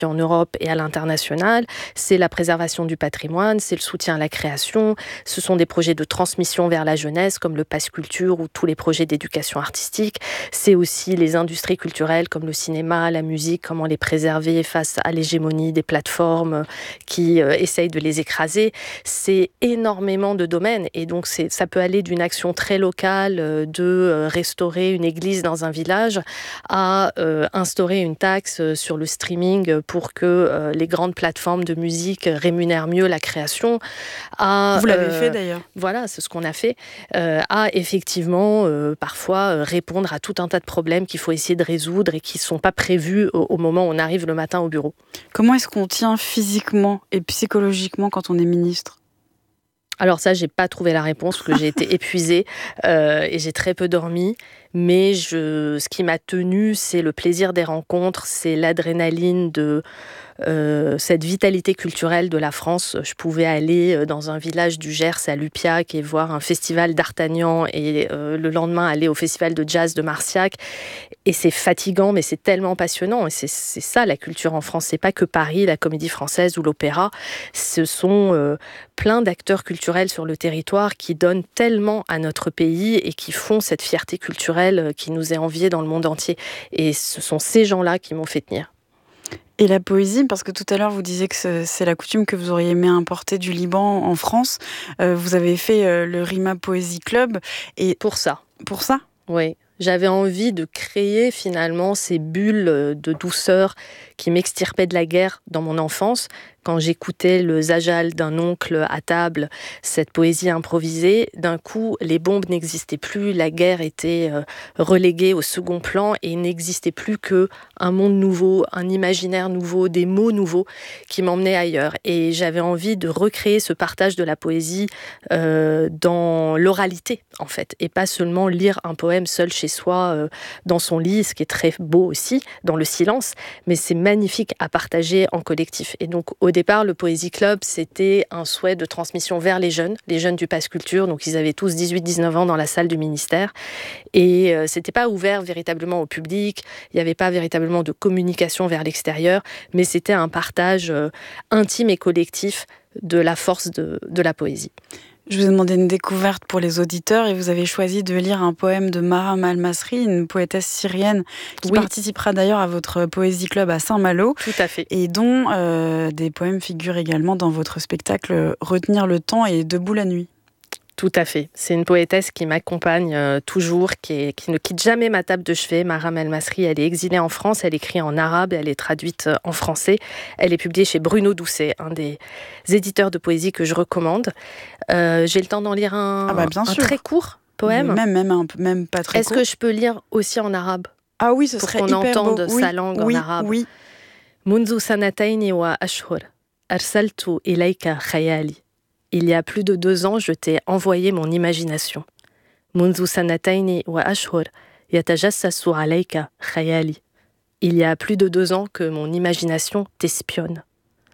en Europe et à l'international, c'est la préservation du patrimoine, c'est le soutien à la création, ce sont des projets de transmission vers la jeunesse comme le Pass Culture ou tous les projets d'éducation artistique, c'est aussi les industries culturelles comme le cinéma, la musique, comment les préserver face à l'hégémonie des plateformes qui essayent de les écraser. C'est énormément de domaines et donc ça peut aller d'une action très locale de restaurer une église dans un village à instaurer une taxe sur le streaming pour que les grandes plateformes de musique rémunèrent mieux la création. Vous l'avez fait d'ailleurs. Voilà, c'est ce qu'on a fait. À effectivement, parfois, répondre à tout un tas de problèmes qu'il faut essayer de résoudre et qui ne sont pas prévus au moment où on arrive le matin au bureau. Comment est-ce qu'on tient physiquement et psychologiquement quand on est ministre ? Alors ça, j'ai pas trouvé la réponse parce que j'ai été épuisée et j'ai très peu dormi. Mais ce qui m'a tenue, c'est le plaisir des rencontres, c'est l'adrénaline de cette vitalité culturelle de la France. Je pouvais aller dans un village du Gers à Lupiac et voir un festival d'Artagnan et le lendemain aller au festival de jazz de Marciac. Et c'est fatigant, mais c'est tellement passionnant. Et c'est ça la culture en France. C'est pas que Paris, la Comédie Française ou l'opéra. Ce sont plein d'acteurs culturels sur le territoire qui donnent tellement à notre pays et qui font cette fierté culturelle qui nous est enviée dans le monde entier. Et ce sont ces gens-là qui m'ont fait tenir. Et la poésie, parce que tout à l'heure vous disiez que c'est la coutume que vous auriez aimé importer du Liban en France. Vous avez fait le Rima Poésie Club. Et pour ça. Pour ça ? Oui. J'avais envie de créer finalement ces bulles de douceur qui m'extirpaient de la guerre dans mon enfance. Quand j'écoutais le Zajal d'un oncle à table, cette poésie improvisée, d'un coup, les bombes n'existaient plus, la guerre était reléguée au second plan et il n'existait plus qu'un monde nouveau, un imaginaire nouveau, des mots nouveaux qui m'emmenaient ailleurs. Et j'avais envie de recréer ce partage de la poésie dans l'oralité, en fait, et pas seulement lire un poème seul chez soi dans son lit, ce qui est très beau aussi, dans le silence, mais c'est magnifique à partager en collectif. Et donc, au départ, le Poésie Club, c'était un souhait de transmission vers les jeunes du Pass Culture, donc ils avaient tous 18-19 ans dans la salle du ministère, et c'était pas ouvert véritablement au public, il n'y avait pas véritablement de communication vers l'extérieur, mais c'était un partage intime et collectif de la force de la poésie. Je vous ai demandé une découverte pour les auditeurs et vous avez choisi de lire un poème de Maram Al-Masri, une poétesse syrienne qui participera d'ailleurs à votre Poésie Club à Saint-Malo. Tout à fait. Et dont des poèmes figurent également dans votre spectacle Retenir le temps et Debout la nuit. Tout à fait. C'est une poétesse qui m'accompagne toujours, qui ne quitte jamais ma table de chevet. Maram El-Masri, elle est exilée en France, elle écrit en arabe, elle est traduite en français. Elle est publiée chez Bruno Doucet, un des éditeurs de poésie que je recommande. J'ai le temps d'en lire un très court poème. Même pas très court. Est-ce que je peux lire aussi en arabe ? Ah oui, ce serait hyper beau. Pour qu'on entende sa langue en arabe. Oui. Munzu sanatayni wa ashhur, arsaltu ilayka khayali. Il y a plus de 2 ans, je t'ai envoyé mon imagination. Munzu sanatayni wa ashhur, yatajassasu alayka khayali. Il y a plus de 2 ans que mon imagination t'espionne.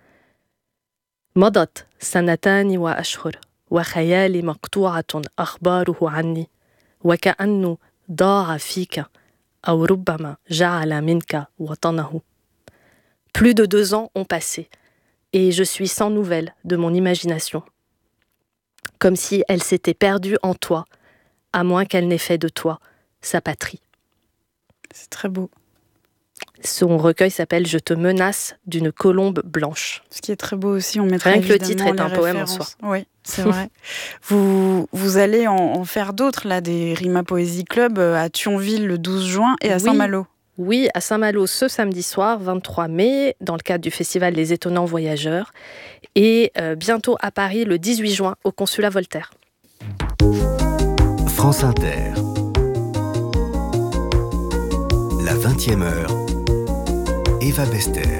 Madat sanatani wa ashhur, wa khayali maqtu'atun akhbaruhu anni, wa ka'annu da'a fika, aw rubbama ja'ala minka watanahu. Plus de 2 ans ont passé, et je suis sans nouvelles de mon imagination. Comme si elle s'était perdue en toi, à moins qu'elle n'ait fait de toi sa patrie. C'est très beau. Son recueil s'appelle « Je te menace d'une colombe blanche ». Ce qui est très beau aussi, on mettra rien que le évidemment titre est un poème en soi. Oui, c'est vrai. Vous allez en faire d'autres, là, des Rima Poésie Club à Thionville le 12 juin et à Saint-Malo. Oui, à Saint-Malo ce samedi soir, 23 mai, dans le cadre du festival Les Étonnants Voyageurs. Et bientôt à Paris, le 18 juin, au Consulat Voltaire. France Inter. La 20e heure. Eva Bester.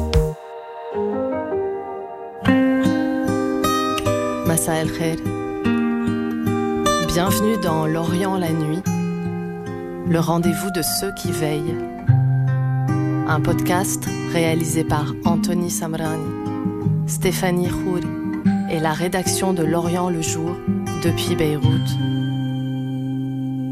Massa El Khair. Bienvenue dans L'Orient la nuit, le rendez-vous de ceux qui veillent. Un podcast réalisé par Anthony Samrani, Stéphanie Khouri et la rédaction de L'Orient le jour depuis Beyrouth.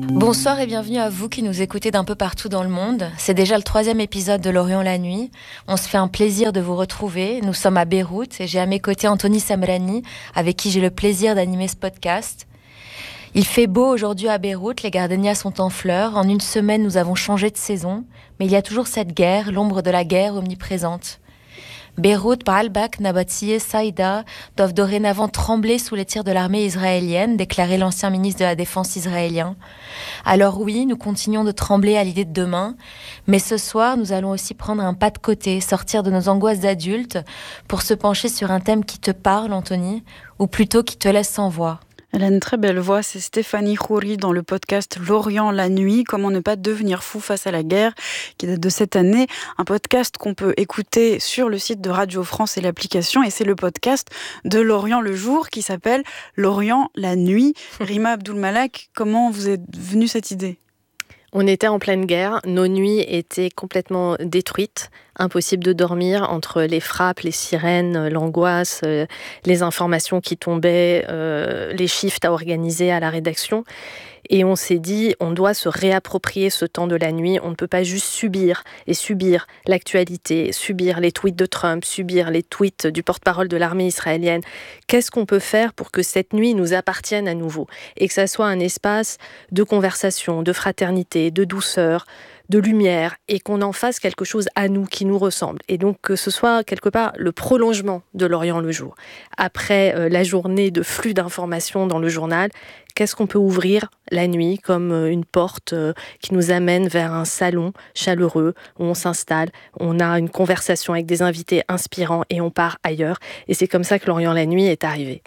Bonsoir et bienvenue à vous qui nous écoutez d'un peu partout dans le monde. C'est déjà le 3e épisode de L'Orient la nuit. On se fait un plaisir de vous retrouver. Nous sommes à Beyrouth et j'ai à mes côtés Anthony Samrani, avec qui j'ai le plaisir d'animer ce podcast. Il fait beau aujourd'hui à Beyrouth, les gardénias sont en fleurs. En une semaine, nous avons changé de saison. Mais il y a toujours cette guerre, l'ombre de la guerre omniprésente. Beyrouth, Baalbek, Nabatie, Saïda doivent dorénavant trembler sous les tirs de l'armée israélienne, déclarait l'ancien ministre de la Défense israélien. Alors oui, nous continuons de trembler à l'idée de demain, mais ce soir, nous allons aussi prendre un pas de côté, sortir de nos angoisses d'adultes pour se pencher sur un thème qui te parle, Anthony, ou plutôt qui te laisse sans voix. Elle a une très belle voix, c'est Stéphanie Khoury dans le podcast L'Orient la nuit, comment ne pas devenir fou face à la guerre, qui date de cette année, un podcast qu'on peut écouter sur le site de Radio France et l'application, et c'est le podcast de L'Orient le jour qui s'appelle L'Orient la nuit. Rima Abdulmalak, comment vous est venue cette idée ? On était en pleine guerre, nos nuits étaient complètement détruites, impossible de dormir entre les frappes, les sirènes, l'angoisse, les informations qui tombaient, les shifts à organiser à la rédaction. Et on s'est dit, on doit se réapproprier ce temps de la nuit. On ne peut pas juste subir l'actualité, subir les tweets de Trump, subir les tweets du porte-parole de l'armée israélienne. Qu'est-ce qu'on peut faire pour que cette nuit nous appartienne à nouveau et que ça soit un espace de conversation, de fraternité, de douceur, de lumière, et qu'on en fasse quelque chose à nous, qui nous ressemble. Et donc que ce soit quelque part le prolongement de L'Orient le jour. Après la journée de flux d'informations dans le journal, qu'est-ce qu'on peut ouvrir la nuit comme une porte qui nous amène vers un salon chaleureux où on s'installe, on a une conversation avec des invités inspirants et on part ailleurs. Et c'est comme ça que L'Orient la nuit est arrivé.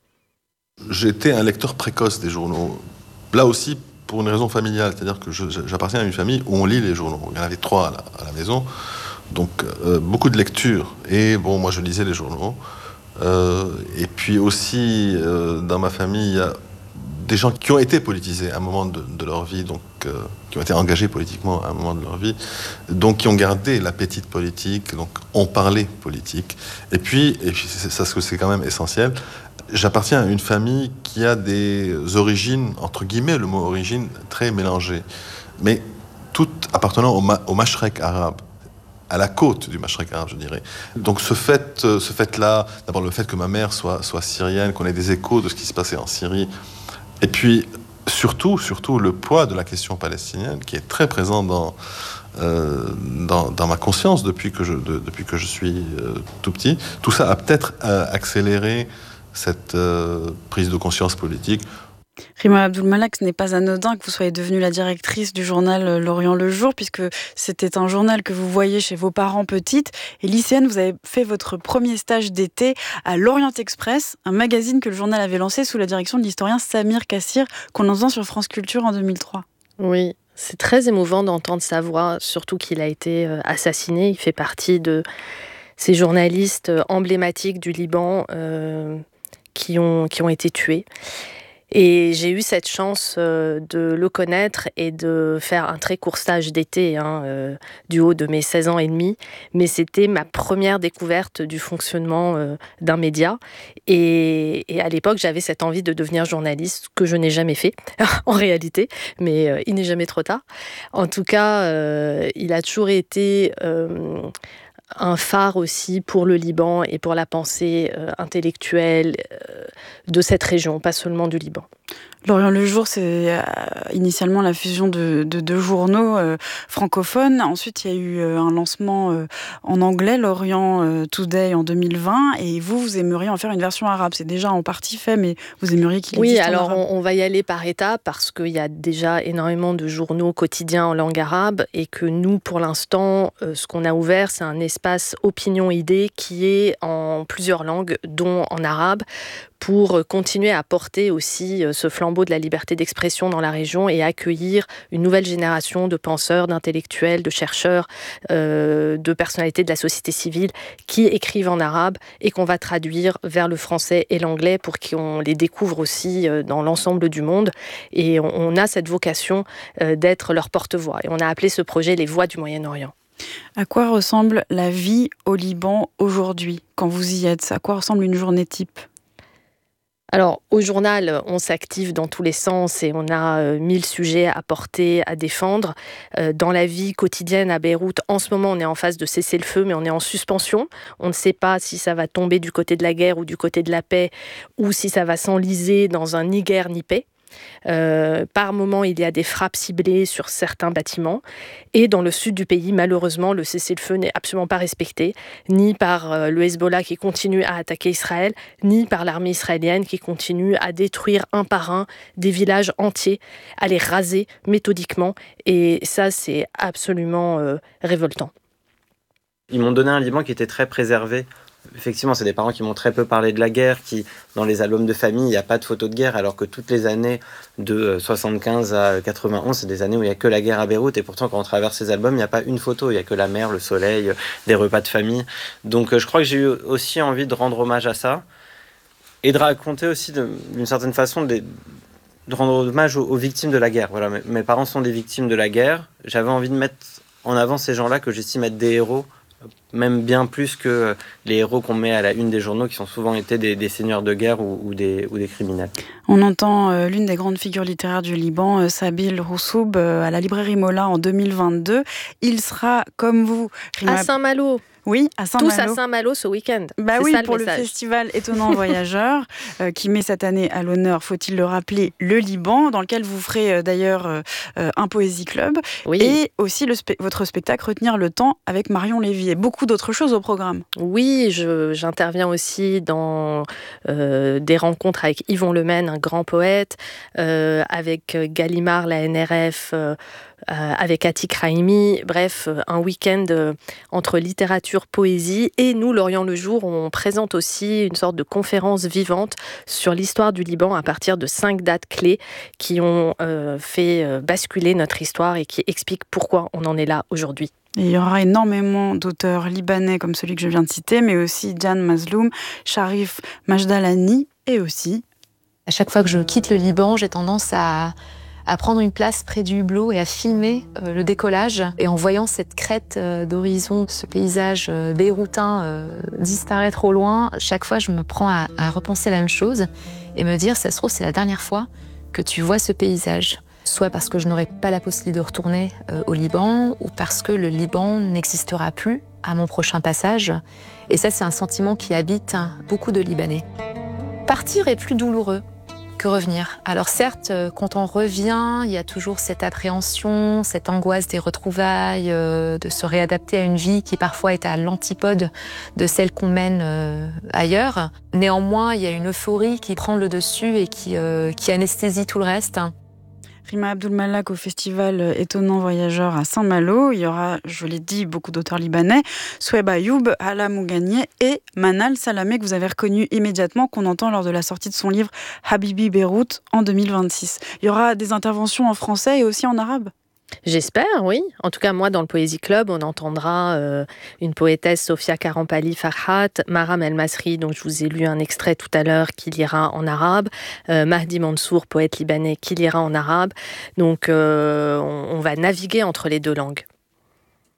J'étais un lecteur précoce des journaux. Là aussi, pour une raison familiale, c'est-à-dire que j'appartiens à une famille où on lit les journaux. Il y en avait 3 à la maison, donc beaucoup de lectures. Et bon, moi je lisais les journaux. Et puis aussi, dans ma famille, il y a des gens qui ont été politisés à un moment de leur vie, donc qui ont été engagés politiquement à un moment de leur vie, donc qui ont gardé l'appétit politique, donc ont parlé politique. Et puis ça, c'est quand même essentiel. J'appartiens à une famille qui a des origines, entre guillemets, le mot origine, très mélangées, mais toutes appartenant au Mashrek arabe, à la côte du Mashrek arabe, je dirais. Donc ce fait-là, d'abord le fait que ma mère soit syrienne, qu'on ait des échos de ce qui se passait en Syrie, et puis surtout le poids de la question palestinienne, qui est très présent dans ma conscience depuis que je suis tout petit. Tout ça a peut-être accéléré cette prise de conscience politique. Rima Abdulmalak, ce n'est pas anodin que vous soyez devenue la directrice du journal L'Orient le jour, puisque c'était un journal que vous voyez chez vos parents petites. Et lycéenne, vous avez fait votre premier stage d'été à l'Orient Express, un magazine que le journal avait lancé sous la direction de l'historien Samir Kassir, qu'on entend sur France Culture en 2003. Oui, c'est très émouvant d'entendre sa voix, surtout qu'il a été assassiné. Il fait partie de ces journalistes emblématiques du Liban qui ont été tués. Et j'ai eu cette chance de le connaître et de faire un très court stage d'été du haut de mes 16 ans et demi. Mais c'était ma première découverte du fonctionnement d'un média. Et à l'époque, j'avais cette envie de devenir journaliste, que je n'ai jamais fait en réalité. Mais il n'est jamais trop tard. En tout cas, il a toujours été un phare aussi pour le Liban et pour la pensée intellectuelle de cette région, pas seulement du Liban. L'Orient le jour, c'est initialement la fusion de 2 journaux francophones. Ensuite, il y a eu un lancement en anglais, L'Orient Today en 2020. Et vous aimeriez en faire une version arabe. C'est déjà en partie fait, mais vous aimeriez qu'il existe en arabe. Oui, alors on va y aller par étapes parce qu'il y a déjà énormément de journaux quotidiens en langue arabe et que nous, pour l'instant, ce qu'on a ouvert, c'est un espace opinion-idée qui est en plusieurs langues, dont en arabe, pour continuer à porter aussi ce flambeau de la liberté d'expression dans la région et accueillir une nouvelle génération de penseurs, d'intellectuels, de chercheurs, de personnalités de la société civile qui écrivent en arabe et qu'on va traduire vers le français et l'anglais pour qu'on les découvre aussi dans l'ensemble du monde. Et on a cette vocation d'être leur porte-voix. Et on a appelé ce projet les Voix du Moyen-Orient. À quoi ressemble la vie au Liban aujourd'hui, quand vous y êtes ? À quoi ressemble une journée type ? Alors, au journal, on s'active dans tous les sens et on a 1000 sujets à porter, à défendre. Dans la vie quotidienne à Beyrouth, en ce moment, on est en phase de cessez-le-feu, mais on est en suspension. On ne sait pas si ça va tomber du côté de la guerre ou du côté de la paix, ou si ça va s'enliser dans un ni guerre ni paix. Par moment, il y a des frappes ciblées sur certains bâtiments. Et dans le sud du pays, malheureusement, le cessez-le-feu n'est absolument pas respecté, ni par le Hezbollah qui continue à attaquer Israël, ni par l'armée israélienne qui continue à détruire un par un des villages entiers, à les raser méthodiquement. Et ça, c'est absolument révoltant. Ils m'ont donné un Liban qui était très préservé. Effectivement, c'est des parents qui m'ont très peu parlé de la guerre, qui, dans les albums de famille, il n'y a pas de photos de guerre, alors que toutes les années de 75 à 91, c'est des années où il n'y a que la guerre à Beyrouth, et pourtant, quand on traverse ces albums, il n'y a pas une photo, il n'y a que la mer, le soleil, des repas de famille. Donc, je crois que j'ai eu aussi envie de rendre hommage à ça, et de raconter aussi, d'une certaine façon, de rendre hommage aux victimes de la guerre. Voilà, mes parents sont des victimes de la guerre. J'avais envie de mettre en avant ces gens-là que j'estime être des héros, même bien plus que les héros qu'on met à la une des journaux, qui sont souvent été des seigneurs de guerre ou des criminels. On entend l'une des grandes figures littéraires du Liban, Sabil Roussoub, à la librairie Mola en 2022. Il sera, comme vous, à Saint-Malo. Oui, à Saint-Malo. Tous à Saint-Malo ce week-end. Bah c'est oui, ça, pour le festival Étonnant Voyageur, qui met cette année à l'honneur, faut-il le rappeler, le Liban, dans lequel vous ferez d'ailleurs un poésie club. Oui. Et aussi votre spectacle Retenir le temps avec Marion Lévy et beaucoup d'autres choses au programme. Oui, j'interviens aussi dans des rencontres avec Yvon Lemaine, un grand poète, avec Gallimard, la NRF, avec Atik Raimi, bref, un week-end entre littérature, poésie, et nous, L'Orient le Jour, on présente aussi une sorte de conférence vivante sur l'histoire du Liban à partir de 5 dates clés qui ont fait basculer notre histoire et qui expliquent pourquoi on en est là aujourd'hui. Et il y aura énormément d'auteurs libanais comme celui que je viens de citer, mais aussi Diane Mazloum, Sharif Majdalani, et aussi... À chaque fois que je quitte le Liban, j'ai tendance à prendre une place près du hublot et à filmer le décollage. Et en voyant cette crête d'horizon, ce paysage beyroutin disparaître au loin, chaque fois je me prends à repenser la même chose et me dire, ça se trouve, c'est la dernière fois que tu vois ce paysage. Soit parce que je n'aurai pas la possibilité de retourner au Liban, ou parce que le Liban n'existera plus à mon prochain passage. Et ça, c'est un sentiment qui habite beaucoup de Libanais. Partir est plus douloureux que revenir. Alors certes, quand on revient, il y a toujours cette appréhension, cette angoisse des retrouvailles, de se réadapter à une vie qui parfois est à l'antipode de celle qu'on mène ailleurs. Néanmoins, il y a une euphorie qui prend le dessus et qui anesthésie tout le reste. Rima Abdulmalak au festival Étonnant Voyageur à Saint-Malo. Il y aura, je l'ai dit, beaucoup d'auteurs libanais. Soueb Ayoub, Hala Mouganie et Manal Salamé, que vous avez reconnu immédiatement, qu'on entend lors de la sortie de son livre Habibi Beyrouth en 2026. Il y aura des interventions en français et aussi en arabe ? J'espère, oui. En tout cas, moi, dans le Poésie Club, on entendra une poétesse, Sofia Karampali Farhat, Maram El Masri, dont je vous ai lu un extrait tout à l'heure, qui lira en arabe, Mahdi Mansour, poète libanais, qui lira en arabe. Donc, on va naviguer entre les deux langues.